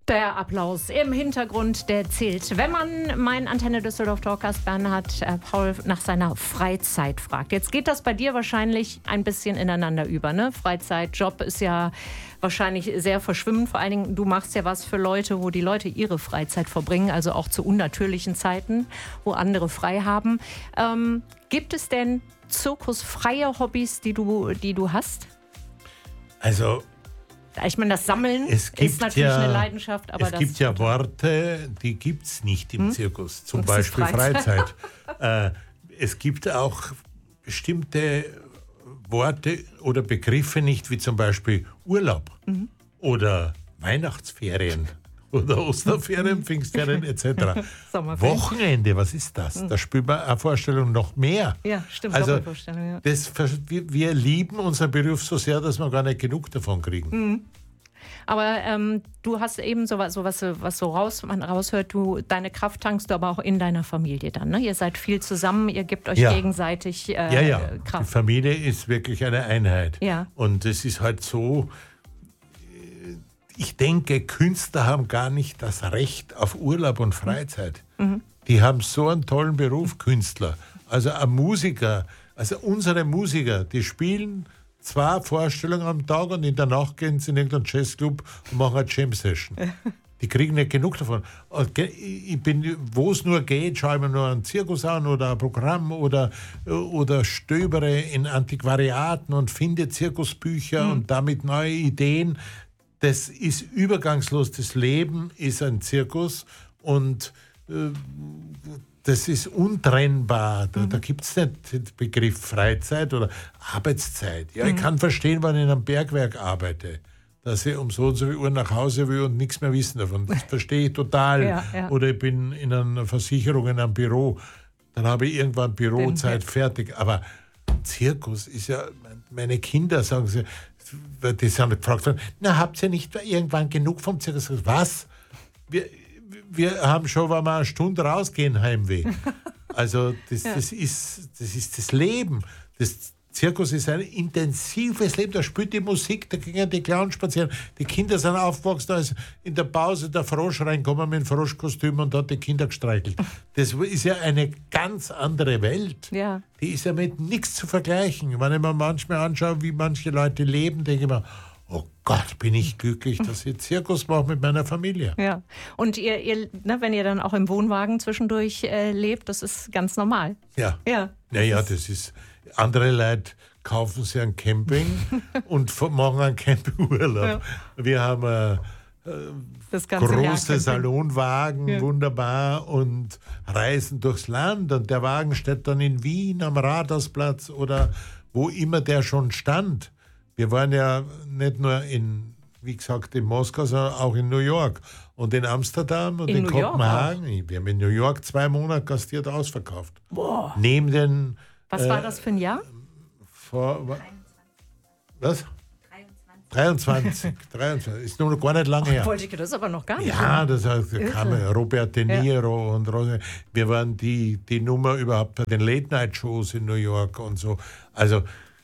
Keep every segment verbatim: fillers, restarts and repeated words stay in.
Der Applaus im Hintergrund, der zählt. Wenn man meinen Antenne Düsseldorf Talkgast Bernhard äh, Paul nach seiner Freizeit fragt. Jetzt geht das bei dir wahrscheinlich ein bisschen ineinander über, ne? Freizeit, Job ist ja wahrscheinlich sehr verschwimmend. Vor allen Dingen, du machst ja was für Leute, wo die Leute ihre Freizeit verbringen, also auch zu unnatürlichen Zeiten, wo andere frei haben. Ähm, gibt es denn zirkusfreie Hobbys, die du, die du hast? Also ich meine, das Sammeln es gibt ist natürlich ja, eine Leidenschaft. Aber es das gibt ja Worte, die gibt es nicht im hm? Zirkus. Zum das Beispiel Freizeit. Freizeit. äh, es gibt auch bestimmte Worte oder Begriffe nicht, wie zum Beispiel Urlaub mhm. oder Weihnachtsferien oder Osterferien, Pfingstferien et cetera. Wochenende, was ist das? Da spielt man eine Vorstellung noch mehr. Ja, stimmt. Also ja. das, wir, wir lieben unseren Beruf so sehr, dass wir gar nicht genug davon kriegen. Mhm. Aber ähm, du hast eben so was, so was, was so raus, man raushört, du, deine Kraft tankst du aber auch in deiner Familie dann. Ne? Ihr seid viel zusammen, ihr gebt euch ja. gegenseitig äh, ja, ja. Kraft. Die Familie ist wirklich eine Einheit. Ja. Und es ist halt so, ich denke, Künstler haben gar nicht das Recht auf Urlaub und Freizeit. Mhm. Die haben so einen tollen Beruf, Künstler. Also ein Musiker, also unsere Musiker, die spielen zwei Vorstellungen am Tag und in der Nacht gehen sie in irgendeinen Jazzclub und machen eine Jam-Session. Die kriegen nicht genug davon. Ich bin, wo es nur geht, schaue ich mir nur einen Zirkus an oder ein Programm oder, oder stöbere in Antiquariaten und finde Zirkusbücher mhm. und damit neue Ideen. Das ist übergangslos. Das Leben ist ein Zirkus und äh, das ist untrennbar. Da, mhm. da gibt es nicht den Begriff Freizeit oder Arbeitszeit. Ja, mhm. ich kann verstehen, wenn ich in einem Bergwerk arbeite, dass ich um so und so viel Uhr nach Hause will und nichts mehr wissen davon. Das verstehe ich total. Ja, ja. Oder ich bin in einer Versicherung, in einem Büro. Dann habe ich irgendwann Bürozeit fertig. Aber Zirkus ist ja, meine Kinder sagen sie, die sind gefragt worden, na, habt ihr nicht irgendwann genug vom Zirkus? Was? Wir, wir haben schon, wenn wir eine Stunde rausgehen, Heimweh. Also das, ja. das, ist, das ist das Leben. Das Zirkus ist ein intensives Leben. Da spielt die Musik, da gehen die Clowns spazieren. Die Kinder sind aufgewachsen, da ist in der Pause der Frosch reingekommen mit dem Froschkostüm und hat die Kinder gestreichelt. Das ist ja eine ganz andere Welt. Ja. Die ist ja mit nichts zu vergleichen. Wenn ich mir manchmal anschaue, wie manche Leute leben, denke ich mir, oh Gott, bin ich glücklich, dass ich Zirkus mache mit meiner Familie. Ja, und ihr, ihr ne, wenn ihr dann auch im Wohnwagen zwischendurch äh, lebt, das ist ganz normal. Ja. Ja, naja, das ist... Andere Leute kaufen sich ein Camping und machen einen Campingurlaub. Ja. Wir haben äh, das große Salonwagen, ja. wunderbar, und reisen durchs Land. Und der Wagen steht dann in Wien am Rathausplatz oder wo immer der schon stand. Wir waren ja nicht nur in, wie gesagt, in Moskau, sondern auch in New York und in Amsterdam und in, in Kopenhagen. Wir haben in New York zwei Monate gastiert, ausverkauft. Boah. Neben den... Was war das für ein Jahr? Vor, was? dreiundzwanzig. dreiundzwanzig. Ist nur noch gar nicht lange her. Wollte ich das aber noch gar nicht. Ja, das heißt, da kam Robert De Niro ja. und Rose. Wir waren die, die Nummer überhaupt bei den Late-Night-Shows in New York und so. Also.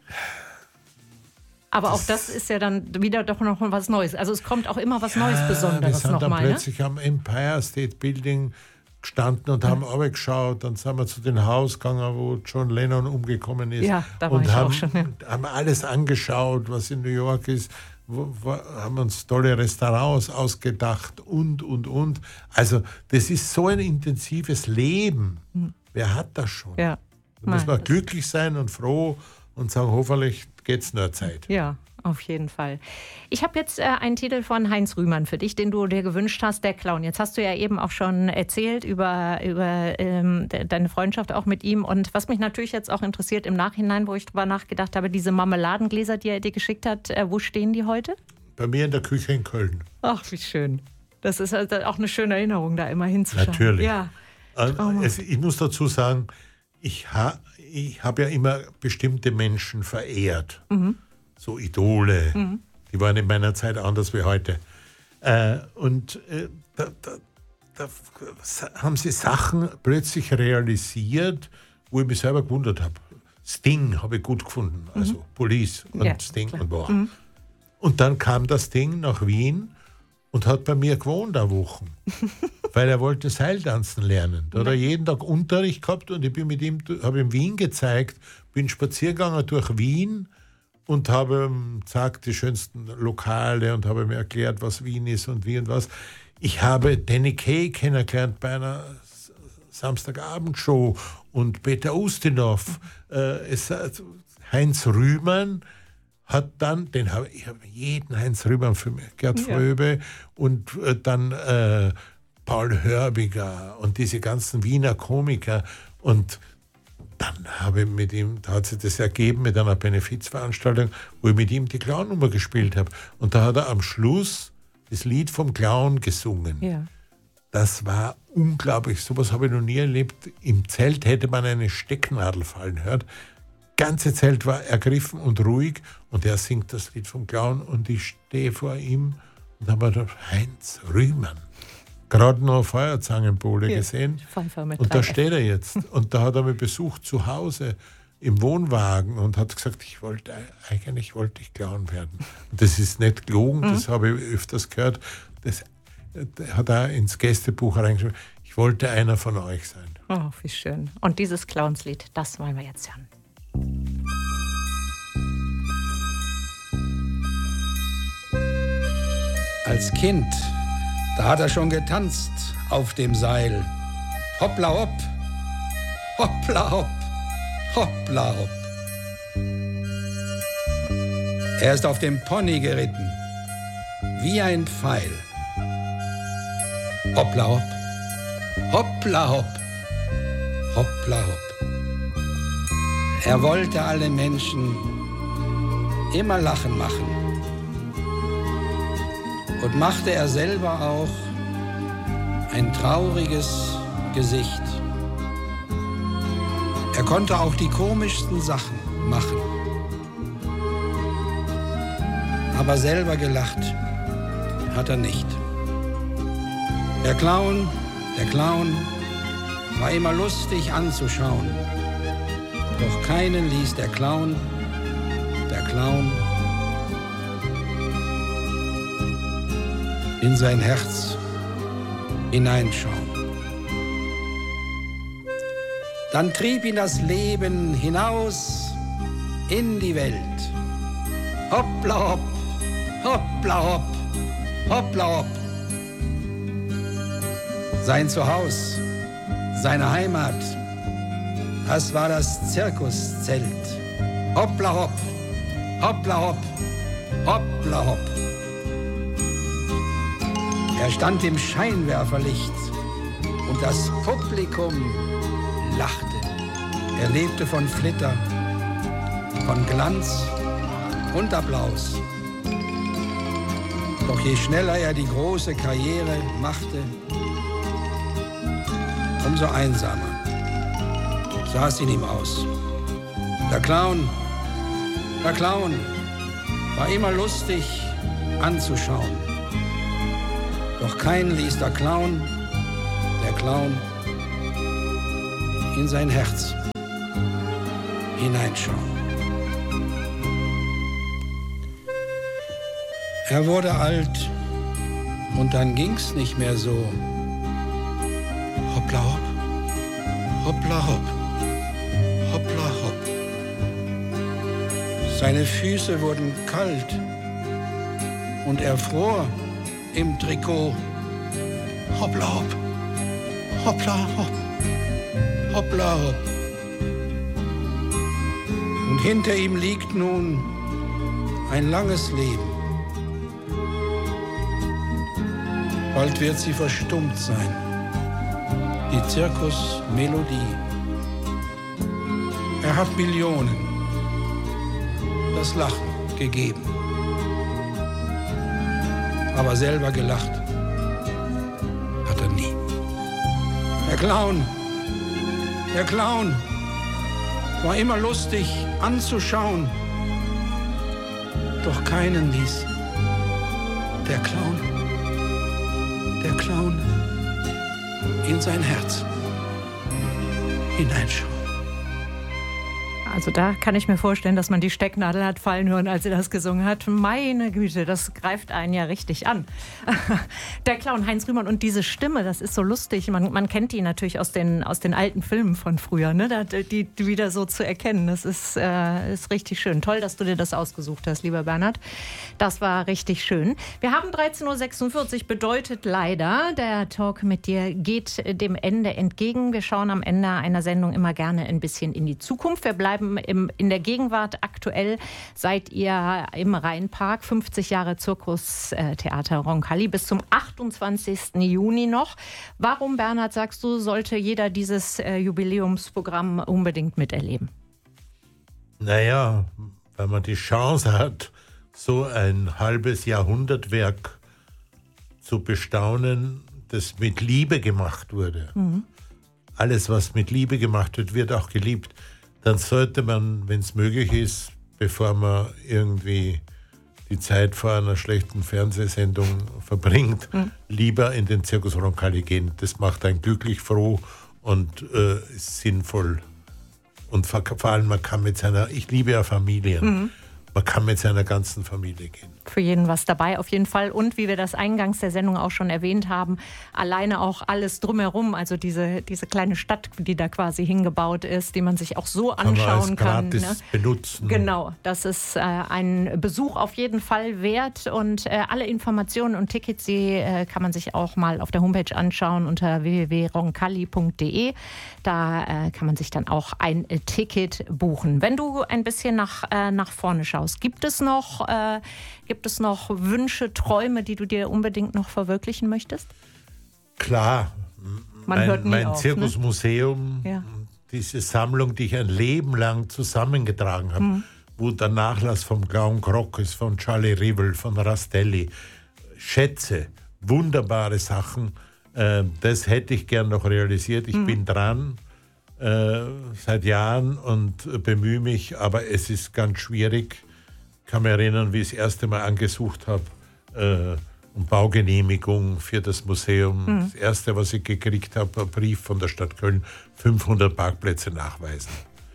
Aber das auch das ist ja dann wieder doch noch was Neues. Also es kommt auch immer was Neues, ja, Besonderes wir sind nochmal. dann plötzlich ne? am Empire State Building gestanden und haben mhm. geschaut. Dann sind wir zu dem Haus gegangen, wo John Lennon umgekommen ist. Ja, da war und ich haben, auch schon. Ja. haben alles angeschaut, was in New York ist. Wo, wo, haben uns tolle Restaurants ausgedacht und, und, und. Also das ist so ein intensives Leben. Mhm. Wer hat das schon? Ja. Da muss man glücklich sein und froh und sagen, hoffentlich geht es nur Zeit. Ja. Auf jeden Fall. Ich habe jetzt äh, einen Titel von Heinz Rühmann für dich, den du dir gewünscht hast, der Clown. Jetzt hast du ja eben auch schon erzählt über, über ähm, de, deine Freundschaft auch mit ihm. Und was mich natürlich jetzt auch interessiert im Nachhinein, wo ich drüber nachgedacht habe, diese Marmeladengläser, die er dir geschickt hat, äh, wo stehen die heute? Bei mir in der Küche in Köln. Ach, wie schön. Das ist also auch eine schöne Erinnerung, da immer hinzuschauen. Natürlich. Ja. Also, ich muss dazu sagen, ich, ha, ich habe ja immer bestimmte Menschen verehrt. Mhm. So Idole, mhm. die waren in meiner Zeit anders wie heute. Äh, und äh, da, da, da haben sie Sachen plötzlich realisiert, wo ich mich selber gewundert habe. Sting habe ich gut gefunden, also mhm. Police und ja, Sting klar. und boah. Mhm. Und dann kam das Ding nach Wien und hat bei mir gewohnt eine Woche, weil er wollte Seiltanzen lernen. Da hat er jeden Tag Unterricht gehabt und ich bin mit ihm, habe ihm Wien gezeigt, bin spaziergegangen durch Wien und habe ihm gesagt, die schönsten Lokale und habe ihm erklärt, was Wien ist und wie und was. Ich habe Danny Kaye kennengelernt bei einer Samstagabendshow und Peter Ustinov. Äh, es, Heinz Rühmann hat dann, den habe ich habe jeden Heinz Rühmann für mich, Gerd Fröbe ja. und äh, dann äh, Paul Hörbiger und diese ganzen Wiener Komiker. Und dann habe ich mit ihm, da hat sich das ergeben mit einer Benefizveranstaltung, wo ich mit ihm die Clown-Nummer gespielt habe. Und da hat er am Schluss das Lied vom Clown gesungen. Ja. Das war unglaublich. Sowas habe ich noch nie erlebt. Im Zelt hätte man eine Stecknadel fallen hört. Das ganze Zelt war ergriffen und ruhig und er singt das Lied vom Clown und ich stehe vor ihm und habe gedacht, Heinz Rühmann. Gerade noch Feuerzangenbowle ja, gesehen und da steht er jetzt. Und da hat er mich besucht zu Hause im Wohnwagen und hat gesagt, ich wollte, eigentlich wollte ich Clown werden. Und das ist nicht gelogen, mhm. das habe ich öfters gehört. Das hat er ins Gästebuch reingeschrieben. Ich wollte einer von euch sein. Oh, wie schön. Und dieses Clownslied, das wollen wir jetzt hören. Als Kind, da hat er schon getanzt auf dem Seil. Hoppla hopp, hoppla hopp, hoppla hopp. Er ist auf dem Pony geritten, wie ein Pfeil. Hoppla hopp, hoppla hopp, hoppla hopp. Er wollte alle Menschen immer lachen machen. Und machte er selber auch ein trauriges Gesicht. Er konnte auch die komischsten Sachen machen. Aber selber gelacht hat er nicht. Der Clown, der Clown war immer lustig anzuschauen. Doch keinen ließ der Clown, der Clown in sein Herz hineinschauen. Dann trieb ihn das Leben hinaus in die Welt. Hoppla hopp, hoppla hopp, hoppla hopp. Sein Zuhause, seine Heimat, das war das Zirkuszelt. Hoppla hopp, hoppla hopp, hoppla hopp. Er stand im Scheinwerferlicht und das Publikum lachte. Er lebte von Flitter, von Glanz und Applaus. Doch je schneller er die große Karriere machte, umso einsamer sah es in ihm aus. Der Clown, der Clown war immer lustig anzuschauen. Doch keinen ließ der Clown, der Clown, in sein Herz hineinschauen. Er wurde alt und dann ging's nicht mehr so. Hoppla hopp, hoppla hopp, hoppla hopp. Seine Füße wurden kalt und er fror im Trikot. Hoppla hopp, hoppla hopp, hoppla hopp. Und hinter ihm liegt nun ein langes Leben. Bald wird sie verstummt sein, die Zirkusmelodie. Er hat Millionen, das Lachen gegeben. Aber selber gelacht hat er nie. Der Clown, der Clown war immer lustig anzuschauen. Doch keinen ließ der Clown, der Clown in sein Herz hineinschauen. Also da kann ich mir vorstellen, dass man die Stecknadel hat fallen hören, als sie das gesungen hat. Meine Güte, das greift einen ja richtig an. Der Clown Heinz Rühmann und diese Stimme, das ist so lustig. Man, man kennt die natürlich aus den, aus den alten Filmen von früher, ne? Da, die, die wieder so zu erkennen. Das ist, äh, ist richtig schön. Toll, dass du dir das ausgesucht hast, lieber Bernhard. Das war richtig schön. Wir haben dreizehn Uhr sechsundvierzig, bedeutet leider, der Talk mit dir geht dem Ende entgegen. Wir schauen am Ende einer Sendung immer gerne ein bisschen in die Zukunft. Wir bleiben im, in der Gegenwart. Aktuell seid ihr im Rheinpark, fünfzig Jahre Zirkustheater Roncalli bis zum achtundzwanzigsten Juni noch. Warum, Bernhard, sagst du, sollte jeder dieses äh, Jubiläumsprogramm unbedingt miterleben? Naja, weil man die Chance hat, so ein halbes Jahrhundertwerk zu bestaunen, das mit Liebe gemacht wurde. Mhm. Alles, was mit Liebe gemacht wird, wird auch geliebt. Dann sollte man, wenn es möglich ist, bevor man irgendwie die Zeit vor einer schlechten Fernsehsendung verbringt, mhm. lieber in den Zirkus Roncalli gehen. Das macht einen glücklich, froh und äh, ist sinnvoll. Und vor allem, man kann mit seiner, ich liebe ja Familien, mhm. man kann mit seiner ganzen Familie gehen. Für jeden was dabei, auf jeden Fall. Und wie wir das eingangs der Sendung auch schon erwähnt haben, alleine auch alles drumherum, also diese, diese kleine Stadt, die da quasi hingebaut ist, die man sich auch so anschauen kann. Gratis ne? benutzen. Genau, das ist äh, ein Besuch auf jeden Fall wert. Und äh, alle Informationen und Tickets, die äh, kann man sich auch mal auf der Homepage anschauen unter w w w punkt roncalli punkt d e. Da äh, kann man sich dann auch ein äh, Ticket buchen. Wenn du ein bisschen nach, äh, nach vorne schaust, gibt es noch... Äh, Gibt es noch Wünsche, Träume, die du dir unbedingt noch verwirklichen möchtest? Klar. Man mein, hört nie mein auf, Zirkusmuseum, ne? Ja. diese Sammlung, die ich ein Leben lang zusammengetragen habe, mhm. wo der Nachlass vom Clown Croc ist, von Charlie Rivel, von Rastelli, Schätze, wunderbare Sachen, äh, das hätte ich gern noch realisiert. Ich mhm. bin dran äh, seit Jahren und bemühe mich, aber es ist ganz schwierig. Ich kann mich erinnern, wie ich das erste Mal angesucht habe, äh, um Baugenehmigung für das Museum. Mhm. Das erste, was ich gekriegt habe, ein Brief von der Stadt Köln, fünfhundert Parkplätze nachweisen.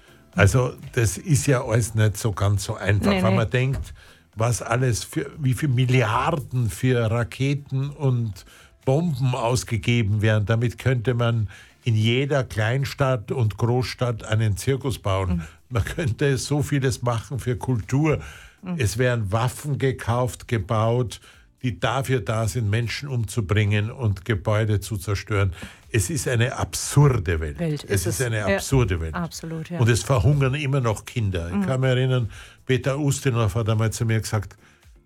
Also das ist ja alles nicht so ganz so einfach, nee, weil nee. man denkt, was alles, für, wie viele Milliarden für Raketen und Bomben ausgegeben werden. Damit könnte man in jeder Kleinstadt und Großstadt einen Zirkus bauen. Mhm. Man könnte so vieles machen für Kultur. Es werden Waffen gekauft, gebaut, die dafür da sind, Menschen umzubringen und Gebäude zu zerstören. Es ist eine absurde Welt. Welt es ist, ist eine absurde ja, Welt. Absolut, ja. Und es verhungern immer noch Kinder. Mhm. Ich kann mich erinnern, Peter Ustinov hat einmal zu mir gesagt,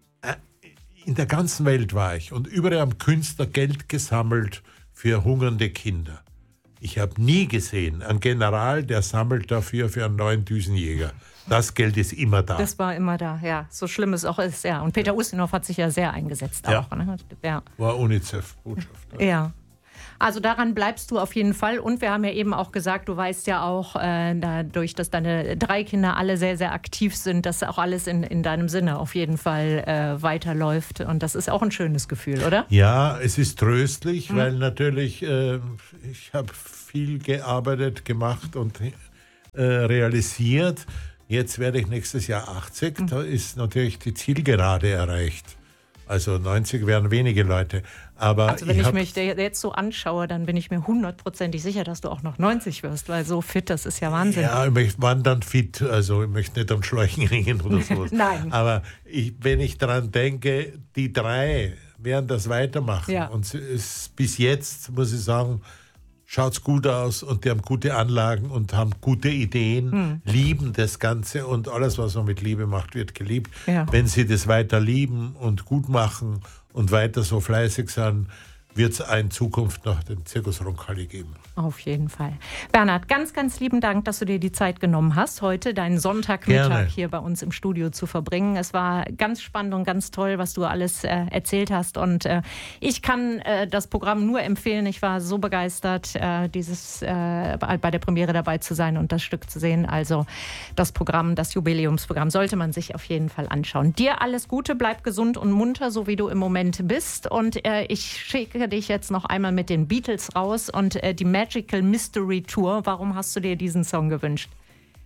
in der ganzen Welt war ich und überall haben Künstler Geld gesammelt für hungernde Kinder. Ich habe nie gesehen, einen General, der sammelt dafür für einen neuen Düsenjäger. Das Geld ist immer da. Das war immer da, ja. So schlimm es auch ist, ja. Und Peter Ustinov hat sich ja sehr eingesetzt ja. auch. Ne? Ja. War UNICEF-Botschafter. Ja. Also daran bleibst du auf jeden Fall. Und wir haben ja eben auch gesagt, du weißt ja auch, äh, dadurch, dass deine drei Kinder alle sehr, sehr aktiv sind, dass auch alles in, in deinem Sinne auf jeden Fall äh, weiterläuft. Und das ist auch ein schönes Gefühl, oder? Ja, es ist tröstlich, mhm. weil natürlich, äh, ich habe viel gearbeitet, gemacht und äh, realisiert. Jetzt werde ich nächstes Jahr achtzig. Mhm. Da ist natürlich die Zielgerade erreicht. Also neunzig wären wenige Leute. Aber also wenn ich, ich mich jetzt so anschaue, dann bin ich mir hundertprozentig sicher, dass du auch noch neunzig wirst, weil so fit, das ist ja Wahnsinn. Ja, ich möchte wandern fit, also ich möchte nicht am Schläuchen ringen oder sowas. Nein. Aber ich, wenn ich daran denke, die drei werden das weitermachen. Ja. Und es, bis jetzt, muss ich sagen, schaut es gut aus und die haben gute Anlagen und haben gute Ideen, hm. lieben das Ganze und alles, was man mit Liebe macht, wird geliebt. Ja. Wenn sie das weiter lieben und gut machen und weiter so fleißig sind, wird es in Zukunft noch den Zirkus Roncalli geben. Auf jeden Fall. Bernhard, ganz, ganz lieben Dank, dass du dir die Zeit genommen hast, heute deinen Sonntagmittag Gerne. hier bei uns im Studio zu verbringen. Es war ganz spannend und ganz toll, was du alles äh, erzählt hast. Und äh, ich kann äh, das Programm nur empfehlen. Ich war so begeistert, äh, dieses äh, bei der Premiere dabei zu sein und das Stück zu sehen. Also das Programm, das Jubiläumsprogramm, sollte man sich auf jeden Fall anschauen. Dir alles Gute, bleib gesund und munter, so wie du im Moment bist. Und äh, ich schicke dich jetzt noch einmal mit den Beatles raus und äh, die Magical Mystery Tour. Warum hast du dir diesen Song gewünscht?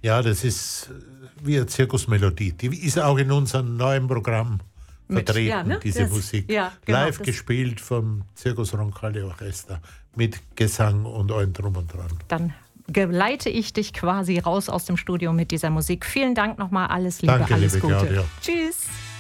Ja, das ist wie eine Zirkusmelodie. Die ist auch in unserem neuen Programm Mit, vertreten, ja, ne? diese das, Musik. Ja, genau, Live das, gespielt vom Zirkus Roncalli Orchester mit Gesang und allem drum und dran. Dann geleite ich dich quasi raus aus dem Studio mit dieser Musik. Vielen Dank nochmal, alles Liebe, Danke, alles liebe Gute. Claudia. Tschüss.